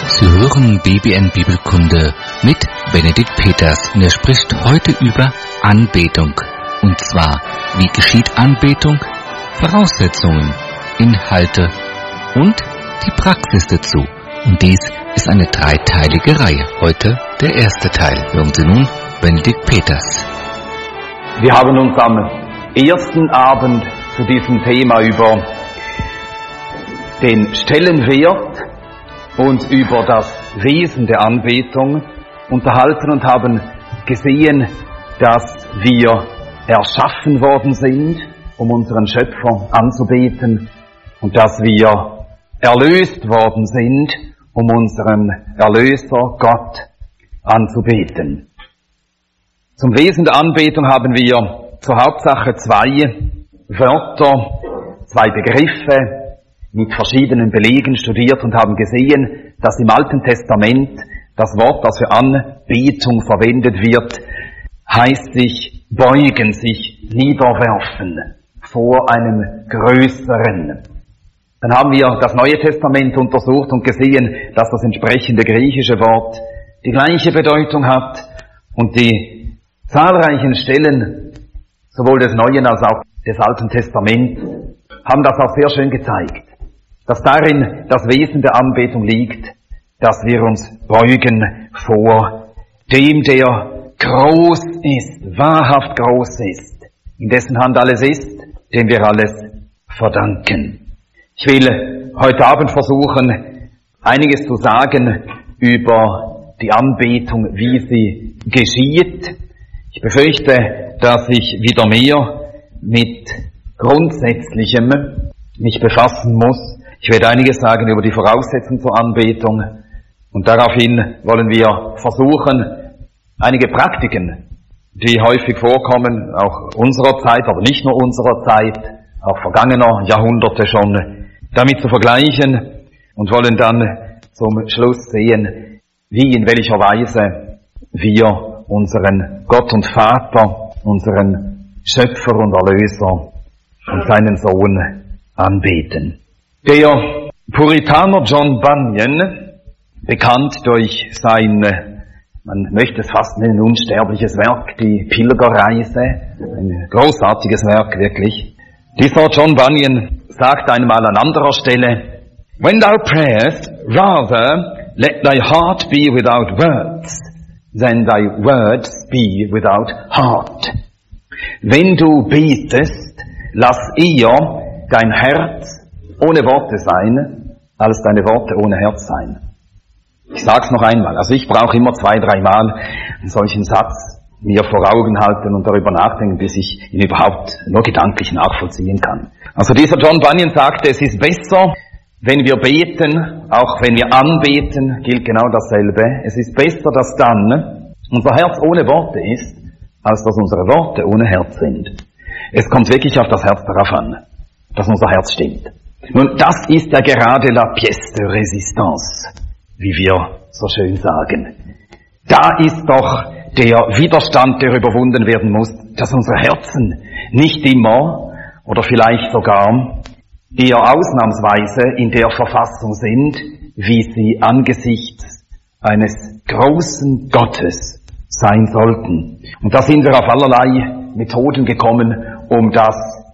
Sie hören BBN Bibelkunde mit Benedikt Peters und er spricht heute über Anbetung. Und zwar, wie geschieht Anbetung, Voraussetzungen, Inhalte und die Praxis dazu. Und dies ist eine dreiteilige Reihe. Heute der erste Teil. Hören Sie nun Benedikt Peters. Wir haben uns am ersten Abend zu diesem Thema über den Stellenwert und über das Wesen der Anbetung unterhalten und haben gesehen, dass wir erschaffen worden sind, um unseren Schöpfer anzubeten, und dass wir erlöst worden sind, um unseren Erlöser Gott anzubeten. Zum Wesen der Anbetung haben wir zur Hauptsache zwei Wörter, zwei Begriffe mit verschiedenen Belegen studiert und haben gesehen, dass im Alten Testament das Wort, das für Anbetung verwendet wird, heißt sich beugen, sich niederwerfen vor einem Größeren. Dann haben wir das Neue Testament untersucht und gesehen, dass das entsprechende griechische Wort die gleiche Bedeutung hat, und die zahlreichen Stellen, sowohl des Neuen als auch des Alten Testaments, haben das auch sehr schön gezeigt, dass darin das Wesen der Anbetung liegt, dass wir uns beugen vor dem, der groß ist, wahrhaft groß ist, in dessen Hand alles ist, dem wir alles verdanken. Ich will heute Abend versuchen, einiges zu sagen über die Anbetung, wie sie geschieht. Ich befürchte, dass ich wieder mehr mit Grundsätzlichem mich befassen muss. Ich werde einiges sagen über die Voraussetzungen zur Anbetung, und daraufhin wollen wir versuchen, einige Praktiken, die häufig vorkommen, auch unserer Zeit, aber nicht nur unserer Zeit, auch vergangener Jahrhunderte schon, damit zu vergleichen, und wollen dann zum Schluss sehen, wie, in welcher Weise wir unseren Gott und Vater, unseren Schöpfer und Erlöser und seinen Sohn anbeten. Der Puritaner John Bunyan, bekannt durch sein, man möchte es fast nennen, unsterbliches Werk, die Pilgerreise, ein großartiges Werk wirklich. Dieser John Bunyan sagt einmal an anderer Stelle: "When thou prayest, rather let thy heart be without words, than thy words be without heart." Wenn du betest, lass eher dein Herz ohne Worte sein, als deine Worte ohne Herz sein. Ich sag's noch einmal. Also ich brauche immer 2-3 Mal einen solchen Satz mir vor Augen halten und darüber nachdenken, bis ich ihn überhaupt nur gedanklich nachvollziehen kann. Also dieser John Bunyan sagte, es ist besser, wenn wir beten, auch wenn wir anbeten, gilt genau dasselbe. Es ist besser, dass dann unser Herz ohne Worte ist, als dass unsere Worte ohne Herz sind. Es kommt wirklich auf das Herz darauf an, dass unser Herz stimmt. Nun, das ist ja gerade la pièce de résistance, wie wir so schön sagen. Da ist doch der Widerstand, der überwunden werden muss, dass unsere Herzen nicht immer oder vielleicht sogar eher ausnahmsweise in der Verfassung sind, wie sie angesichts eines großen Gottes sein sollten. Und da sind wir auf allerlei Methoden gekommen, um das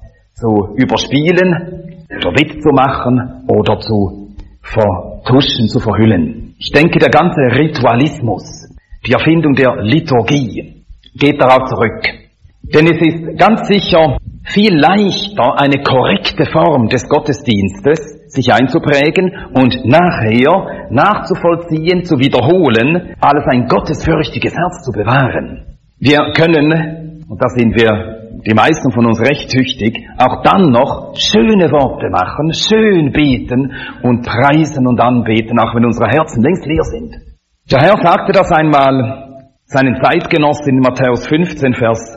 zu überspielen, oder Witz zu machen oder zu vertuschen, zu verhüllen. Ich denke, der ganze Ritualismus, die Erfindung der Liturgie, geht darauf zurück. Denn es ist ganz sicher viel leichter, eine korrekte Form des Gottesdienstes sich einzuprägen und nachher nachzuvollziehen, zu wiederholen, als ein gottesfürchtiges Herz zu bewahren. Wir können, und da sind wir die meisten von uns recht tüchtig, auch dann noch schöne Worte machen, schön beten und preisen und anbeten, auch wenn unsere Herzen längst leer sind. Der Herr sagte das einmal seinen Zeitgenossen in Matthäus 15, Vers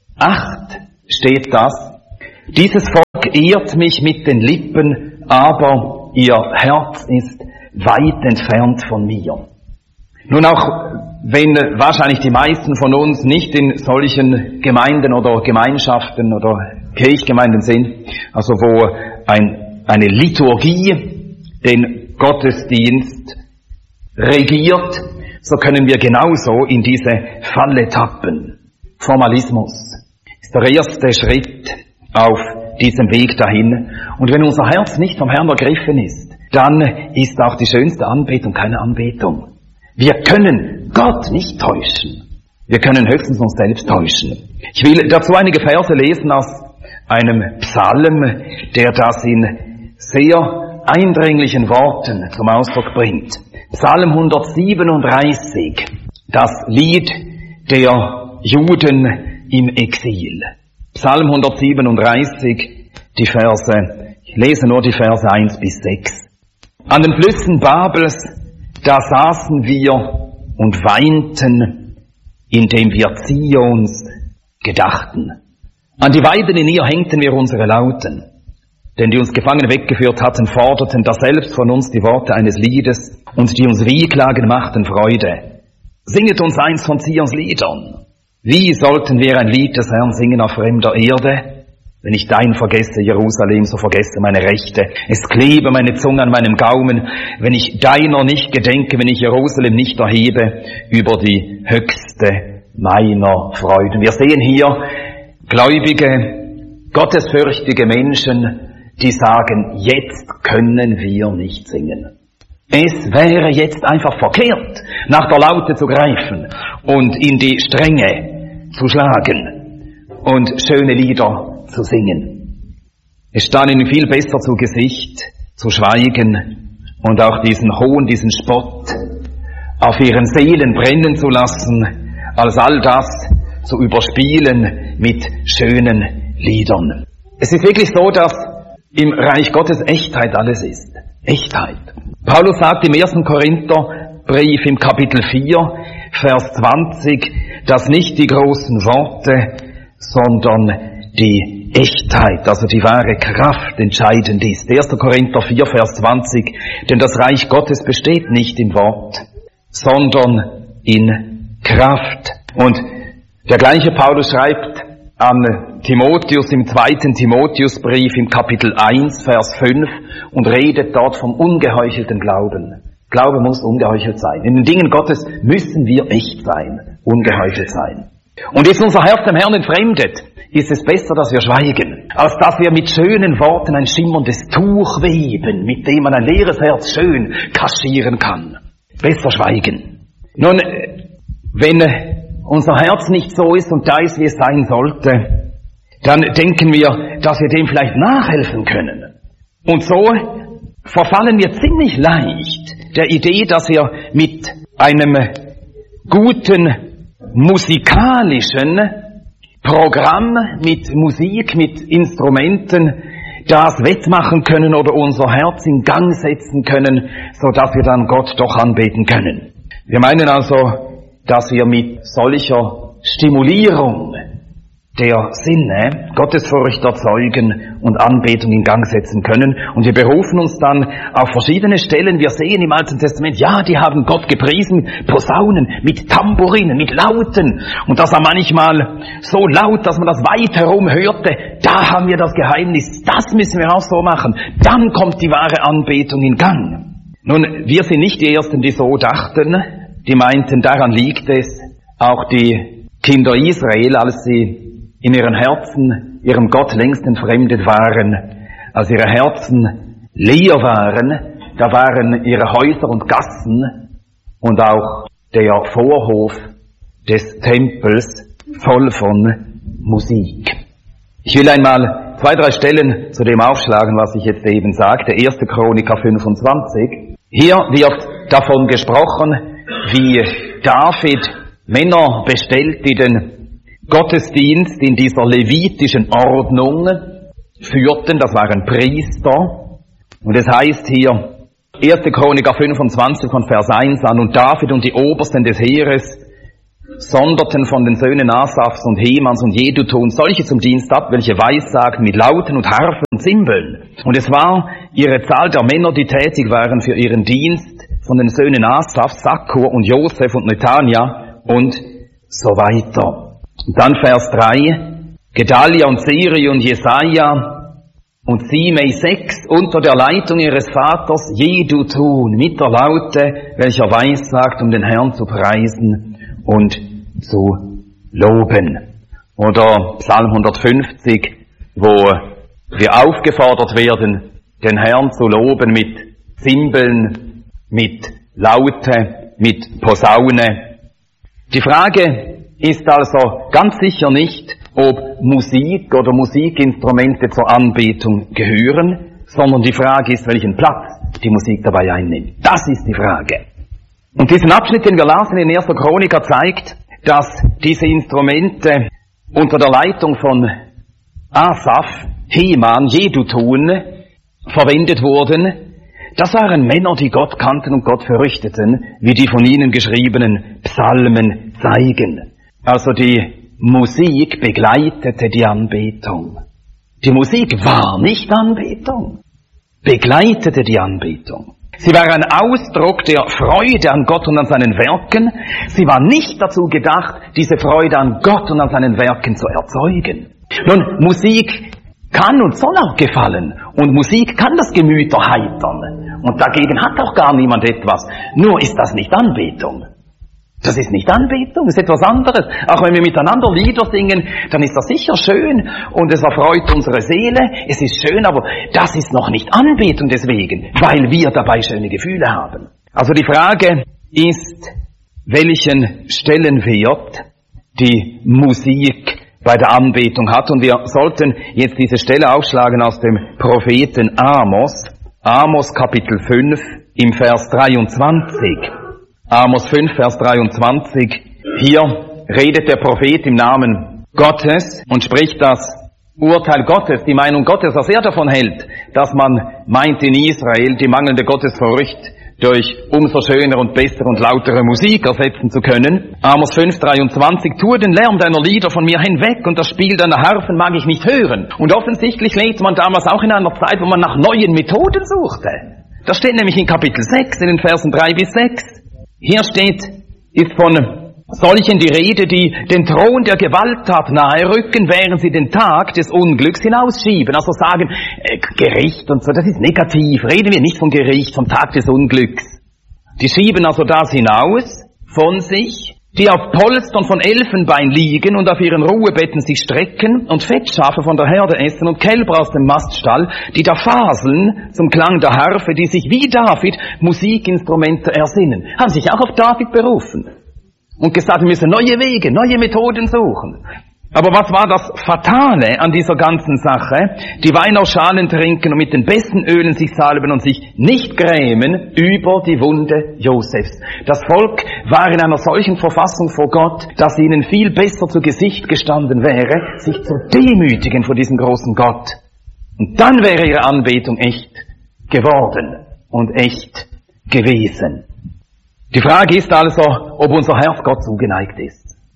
8 steht das: "Dieses Volk ehrt mich mit den Lippen, aber ihr Herz ist weit entfernt von mir." Nun, auch wenn wahrscheinlich die meisten von uns nicht in solchen Gemeinden oder Gemeinschaften oder Kirchgemeinden sind, also wo eine Liturgie den Gottesdienst regiert, so können wir genauso in diese Falle tappen. Formalismus ist der erste Schritt auf diesem Weg dahin. Und wenn unser Herz nicht vom Herrn ergriffen ist, dann ist auch die schönste Anbetung keine Anbetung. Wir können Gott nicht täuschen. Wir können höchstens uns selbst täuschen. Ich will dazu einige Verse lesen aus einem Psalm, der das in sehr eindringlichen Worten zum Ausdruck bringt. Psalm 137, das Lied der Juden im Exil. Psalm 137, die Verse, ich lese nur die Verse 1 bis 6. An den Flüssen Babels, da saßen wir und weinten, indem wir Zions gedachten. An die Weiden in ihr hängten wir unsere Lauten, denn die uns gefangen weggeführt hatten, forderten daselbst von uns die Worte eines Liedes, und die uns Wehklagen machten Freude. Singet uns eins von Zions Liedern. Wie sollten wir ein Lied des Herrn singen auf fremder Erde? Wenn ich dein vergesse, Jerusalem, so vergesse meine Rechte. Es klebe meine Zunge an meinem Gaumen, wenn ich deiner nicht gedenke, wenn ich Jerusalem nicht erhebe über die höchste meiner Freuden. Wir sehen hier gläubige, gottesfürchtige Menschen, die sagen, jetzt können wir nicht singen. Es wäre jetzt einfach verkehrt, nach der Laute zu greifen und in die Stränge zu schlagen und schöne Lieder zu singen. Es stand ihnen viel besser zu Gesicht, zu schweigen und auch diesen Hohn, diesen Spott auf ihren Seelen brennen zu lassen, als all das zu überspielen mit schönen Liedern. Es ist wirklich so, dass im Reich Gottes Echtheit alles ist. Echtheit. Paulus sagt im 1. Korintherbrief im Kapitel 4, Vers 20, dass nicht die großen Worte, sondern die Echtheit, also die wahre Kraft entscheidend ist. 1. Korinther 4, Vers 20, denn das Reich Gottes besteht nicht im Wort, sondern in Kraft. Und der gleiche Paulus schreibt an Timotheus im 2. Timotheusbrief im Kapitel 1, Vers 5 und redet dort vom ungeheuchelten Glauben. Glaube muss ungeheuchelt sein. In den Dingen Gottes müssen wir echt sein, ungeheuchelt sein. Und ist unser Herz dem Herrn entfremdet, ist es besser, dass wir schweigen, als dass wir mit schönen Worten ein schimmerndes Tuch weben, mit dem man ein leeres Herz schön kaschieren kann. Besser schweigen. Nun, wenn unser Herz nicht so ist und da ist, wie es sein sollte, dann denken wir, dass wir dem vielleicht nachhelfen können. Und so verfallen wir ziemlich leicht der Idee, dass wir mit einem guten musikalischen Programm, mit Musik, mit Instrumenten das wettmachen können oder unser Herz in Gang setzen können, so dass wir dann Gott doch anbeten können. Wir meinen also, dass wir mit solcher Stimulierung der Sinne Gottesfurcht erzeugen und Anbetung in Gang setzen können. Und wir berufen uns dann auf verschiedene Stellen. Wir sehen im Alten Testament, ja, die haben Gott gepriesen, Posaunen, mit Tamburinen, mit Lauten. Und das war manchmal so laut, dass man das weit herum hörte. Da haben wir das Geheimnis. Das müssen wir auch so machen. Dann kommt die wahre Anbetung in Gang. Nun, wir sind nicht die Ersten, die so dachten. Die meinten, daran liegt es. Auch die Kinder Israel, als sie in ihren Herzen ihrem Gott längst entfremdet waren, als ihre Herzen leer waren, da waren ihre Häuser und Gassen und auch der Vorhof des Tempels voll von Musik. Ich will einmal 2, 3 Stellen zu dem aufschlagen, was ich jetzt eben sagte. 1. Chroniker 25. Hier wird davon gesprochen, wie David Männer bestellt, die den Gottesdienst in dieser levitischen Ordnung führten. Das waren Priester. Und es heißt hier, 1. Chroniker 25 von Vers 1 an, und David und die Obersten des Heeres sonderten von den Söhnen Asafs und Hemans und Jedutun solche zum Dienst ab, welche Weissagten mit Lauten und Harfen und Zimbeln. Und es war ihre Zahl der Männer, die tätig waren für ihren Dienst, von den Söhnen Asafs, Sakkur und Josef und Netania und so weiter. Und dann Vers 3, Gedalia und Siri und Jesaja und Simei 6 unter der Leitung ihres Vaters Jedutun mit der Laute, welcher weissagt, den Herrn zu preisen und zu loben. Oder Psalm 150, wo wir aufgefordert werden, den Herrn zu loben mit Zimbeln, mit Laute, mit Posaune. Die Frage ist also ganz sicher nicht, ob Musik oder Musikinstrumente zur Anbetung gehören, sondern die Frage ist, welchen Platz die Musik dabei einnimmt. Das ist die Frage. Und diesen Abschnitt, den wir lasen in 1. Chroniker, zeigt, dass diese Instrumente unter der Leitung von Asaf, Heman, Jedutun verwendet wurden. Das waren Männer, die Gott kannten und Gott fürchteten, wie die von ihnen geschriebenen Psalmen zeigen. Also die Musik begleitete die Anbetung. Die Musik war nicht Anbetung, begleitete die Anbetung. Sie war ein Ausdruck der Freude an Gott und an seinen Werken. Sie war nicht dazu gedacht, diese Freude an Gott und an seinen Werken zu erzeugen. Nun, Musik kann und soll auch gefallen. Und Musik kann das Gemüt erheitern. Und dagegen hat auch gar niemand etwas. Nur ist das nicht Anbetung. Das ist nicht Anbetung, das ist etwas anderes. Auch wenn wir miteinander Lieder singen, dann ist das sicher schön und es erfreut unsere Seele. Es ist schön, aber das ist noch nicht Anbetung deswegen, weil wir dabei schöne Gefühle haben. Also die Frage ist, welchen Stellenwert die Musik bei der Anbetung hat. Und wir sollten jetzt diese Stelle aufschlagen aus dem Propheten Amos. Amos Kapitel 5 im Vers 23. Amos 5, Vers 23. Hier redet der Prophet im Namen Gottes und spricht das Urteil Gottes, die Meinung Gottes, was er davon hält, dass man meint in Israel die mangelnde Gottesfurcht durch umso schöner und bessere und lautere Musik ersetzen zu können. Amos 5, 23. Tue den Lärm deiner Lieder von mir hinweg und das Spiel deiner Harfen mag ich nicht hören. Und offensichtlich lebte man damals auch in einer Zeit, wo man nach neuen Methoden suchte. Das steht nämlich in Kapitel 6, in den Versen 3 bis 6. Hier ist von solchen die Rede, die den Thron der Gewalttat nahe rücken, während sie den Tag des Unglücks hinausschieben. Also sagen, Gericht und so, das ist negativ. Reden wir nicht vom Gericht, vom Tag des Unglücks. Die schieben also das hinaus von sich, die auf Polstern von Elfenbein liegen und auf ihren Ruhebetten sich strecken und Fettschafe von der Herde essen und Kälber aus dem Maststall, die da faseln zum Klang der Harfe, die sich wie David Musikinstrumente ersinnen. Haben sich auch auf David berufen und gesagt, wir müssen neue Wege, neue Methoden suchen. Aber was war das Fatale an dieser ganzen Sache? Die Wein aus Schalen trinken und mit den besten Ölen sich salben und sich nicht grämen über die Wunde Josefs. Das Volk war in einer solchen Verfassung vor Gott, dass ihnen viel besser zu Gesicht gestanden wäre, sich zu demütigen vor diesem großen Gott. Und dann wäre ihre Anbetung echt geworden und echt gewesen. Die Frage ist also, ob unser Herz Gott zugeneigt ist.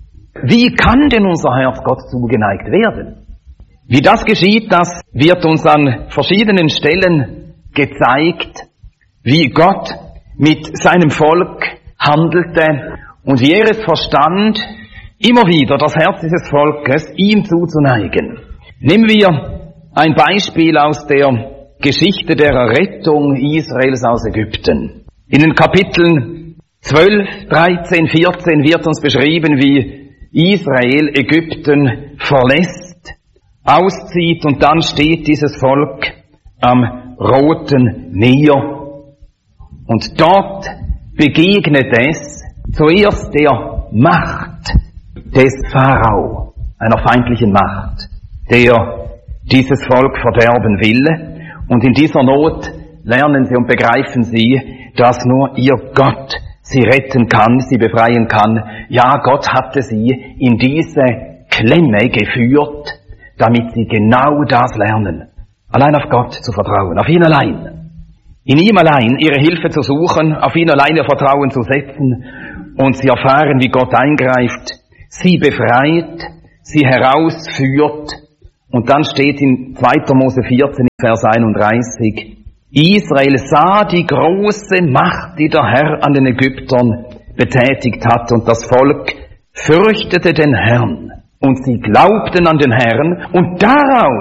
Wie kann denn unser Herz Gott zugeneigt werden? Wie das geschieht, das wird uns an verschiedenen Stellen gezeigt, wie Gott mit seinem Volk handelte und wie er es verstand, immer wieder das Herz dieses Volkes ihm zuzuneigen. Nehmen wir ein Beispiel aus der Geschichte der Errettung Israels aus Ägypten. In den Kapiteln 12, 13, 14 wird uns beschrieben, wie Israel Ägypten verlässt, auszieht und dann steht dieses Volk am Roten Meer. Und dort begegnet es zuerst der Macht des Pharao, einer feindlichen Macht, der dieses Volk verderben will. Und in dieser Not lernen sie und begreifen sie, dass nur ihr Gott sie retten kann, sie befreien kann. Ja, Gott hatte sie in diese Klemme geführt, damit sie genau das lernen. Allein auf Gott zu vertrauen, auf ihn allein. In ihm allein ihre Hilfe zu suchen, auf ihn allein ihr Vertrauen zu setzen und sie erfahren, wie Gott eingreift, sie befreit, sie herausführt. Und dann steht in 2. Mose 14, Vers 31, Israel sah die große Macht, die der Herr an den Ägyptern betätigt hat, und das Volk fürchtete den Herrn, und sie glaubten an den Herrn, und daraus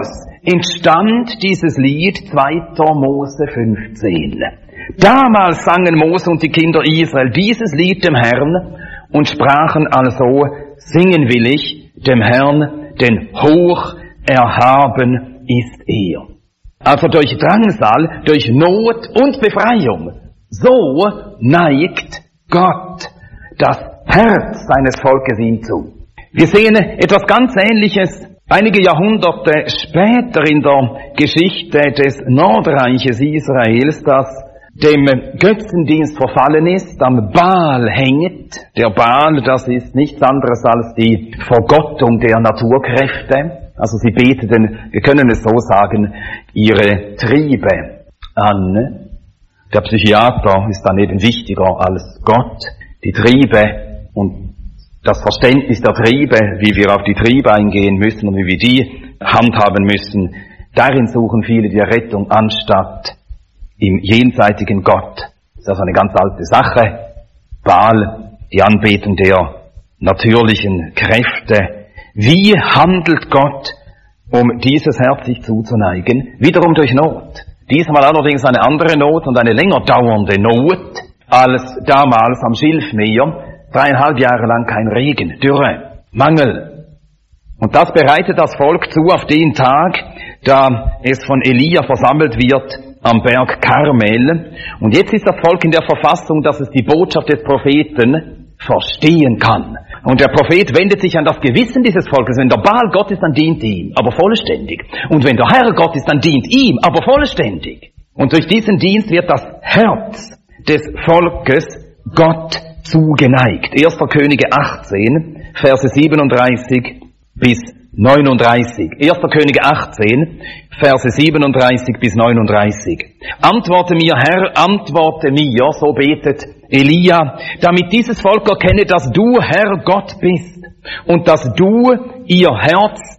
entstand dieses Lied 2. Mose 15. Damals sangen Mose und die Kinder Israel dieses Lied dem Herrn und sprachen also, singen will ich dem Herrn, denn hoch erhaben ist er. Also durch Drangsal, durch Not und Befreiung, so neigt Gott das Herz seines Volkes ihm zu. Wir sehen etwas ganz Ähnliches einige Jahrhunderte später in der Geschichte des Nordreiches Israels, das dem Götzendienst verfallen ist, am Baal hängt. Der Baal, das ist nichts anderes als die Vergottung der Naturkräfte. Also sie beteten, wir können es so sagen, ihre Triebe an. Der Psychiater ist daneben wichtiger als Gott. Die Triebe und das Verständnis der Triebe, wie wir auf die Triebe eingehen müssen und wie wir die handhaben müssen, darin suchen viele die Rettung anstatt im jenseitigen Gott. Das ist also eine ganz alte Sache. Baal, die Anbetung der natürlichen Kräfte. Wie handelt Gott, um dieses Herz sich zuzuneigen? Wiederum durch Not. Diesmal allerdings eine andere Not und eine länger dauernde Not als damals am Schilfmeer. 3,5 Jahre lang kein Regen, Dürre, Mangel. Und das bereitet das Volk zu auf den Tag, da es von Elia versammelt wird am Berg Karmel. Und jetzt ist das Volk in der Verfassung, dass es die Botschaft des Propheten verstehen kann. Und der Prophet wendet sich an das Gewissen dieses Volkes. Wenn der Baal Gott ist, dann dient ihm, aber vollständig. Und wenn der Herr Gott ist, dann dient ihm, aber vollständig. Und durch diesen Dienst wird das Herz des Volkes Gott zugeneigt. 1. Könige 18, Verse 37 bis 39. 1. Könige 18, Verse 37 bis 39. Antworte mir, Herr, antworte mir, so betet Elia, damit dieses Volk erkenne, dass du, Herr, Gott bist und dass du ihr Herz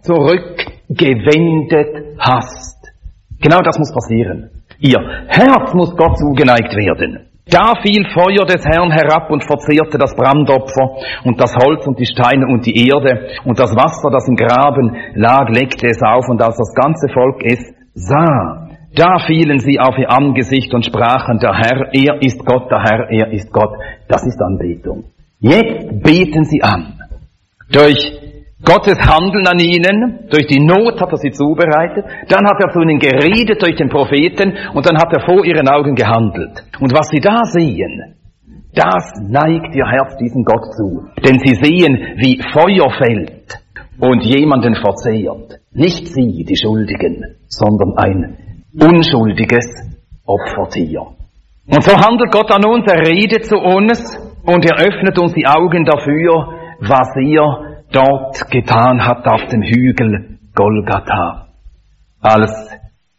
zurückgewendet hast. Genau das muss passieren. Ihr Herz muss Gott zugeneigt werden. Da fiel Feuer des Herrn herab und verzehrte das Brandopfer und das Holz und die Steine und die Erde und das Wasser, das im Graben lag, leckte es auf und als das ganze Volk es sah, da fielen sie auf ihr Angesicht und sprachen, der Herr, er ist Gott, der Herr, er ist Gott. Das ist Anbetung. Jetzt beten sie an. Durch Gottes Handeln an ihnen, durch die Not hat er sie zubereitet, dann hat er zu ihnen geredet durch den Propheten und dann hat er vor ihren Augen gehandelt. Und was sie da sehen, das neigt ihr Herz diesem Gott zu. Denn sie sehen, wie Feuer fällt und jemanden verzehrt. Nicht sie, die Schuldigen, sondern ein unschuldiges Opfertier. Und so handelt Gott an uns, er redet zu uns und er öffnet uns die Augen dafür, was er dort getan hat auf dem Hügel Golgatha, als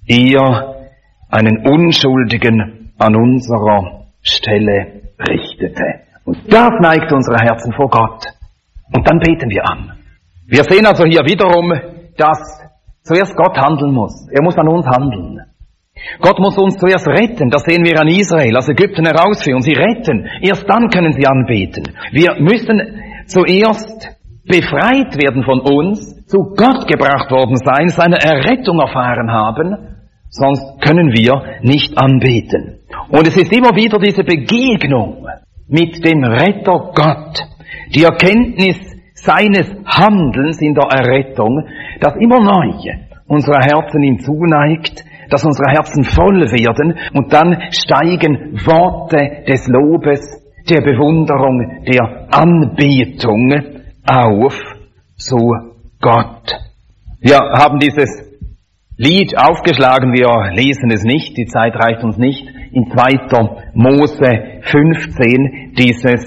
er einen Unschuldigen an unserer Stelle richtete. Und das neigt unsere Herzen vor Gott. Und dann beten wir an. Wir sehen also hier wiederum, dass zuerst Gott handeln muss. Er muss an uns handeln. Gott muss uns zuerst retten. Das sehen wir an Israel, aus Ägypten herausführen. Sie retten. Erst dann können sie anbeten. Wir müssen zuerst befreit werden von uns, zu Gott gebracht worden sein, seine Errettung erfahren haben, sonst können wir nicht anbeten. Und es ist immer wieder diese Begegnung mit dem Retter Gott, die Erkenntnis seines Handelns in der Errettung, das immer neu unsere Herzen ihm zuneigt, dass unsere Herzen voll werden und dann steigen Worte des Lobes, der Bewunderung, der Anbetung auf zu Gott. Wir haben dieses Lied aufgeschlagen, wir lesen es nicht, die Zeit reicht uns nicht, in 2. Mose 15, dieses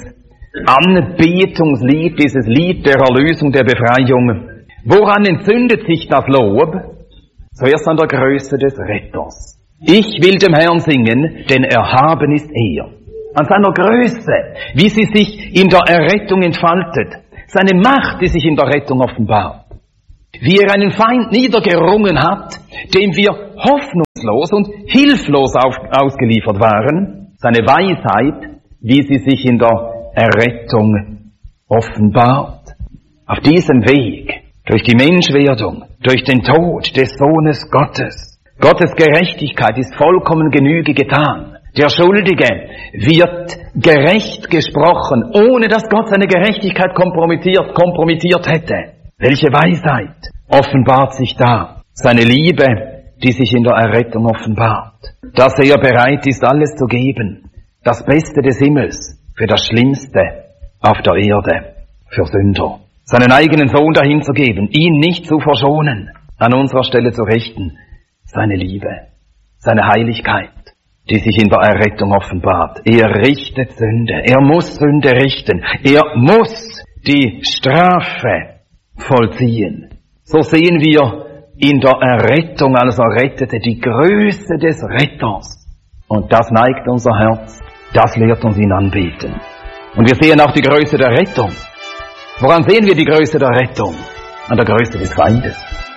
Anbetungslied, dieses Lied der Erlösung, der Befreiung. Woran entzündet sich das Lob? Zuerst an der Größe des Retters. Ich will dem Herrn singen, denn erhaben ist er. An seiner Größe, wie sie sich in der Errettung entfaltet. Seine Macht, die sich in der Rettung offenbart. Wie er einen Feind niedergerungen hat, dem wir hoffnungslos und hilflos ausgeliefert waren. Seine Weisheit, wie sie sich in der Errettung offenbart. Auf diesem Weg, durch die Menschwerdung, durch den Tod des Sohnes Gottes. Gottes Gerechtigkeit ist vollkommen Genüge getan. Der Schuldige wird gerecht gesprochen, ohne dass Gott seine Gerechtigkeit kompromittiert hätte. Welche Weisheit offenbart sich da? Seine Liebe, die sich in der Errettung offenbart. Dass er bereit ist, alles zu geben. Das Beste des Himmels für das Schlimmste auf der Erde, für Sünder. Seinen eigenen Sohn dahin zu geben, ihn nicht zu verschonen, an unserer Stelle zu richten. Seine Liebe, seine Heiligkeit, die sich in der Errettung offenbart. Er richtet Sünde, er muss Sünde richten, er muss die Strafe vollziehen. So sehen wir in der Errettung als Errettete die Größe des Retters. Und das neigt unser Herz, das lehrt uns ihn anbeten. Und wir sehen auch die Größe der Rettung. Woran sehen wir die Größe der Rettung? An der Größe des Feindes.